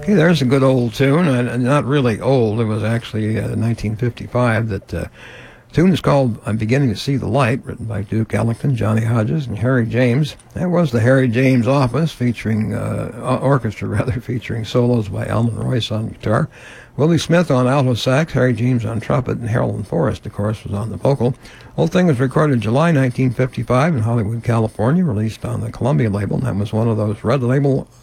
Okay, there's a good old tune, and not really old. It was actually 1955. That tune is called "I'm Beginning to See the Light," written by Duke Ellington, Johnny Hodges, and Harry James. That was the Harry James Office, featuring orchestra featuring solos by Elman Royce on guitar, Willie Smith on alto sax, Harry James on trumpet, and Harold Forrest, of course, was on the vocal. The whole thing was recorded July 1955 in Hollywood, California, released on the Columbia label, and that was one of those red label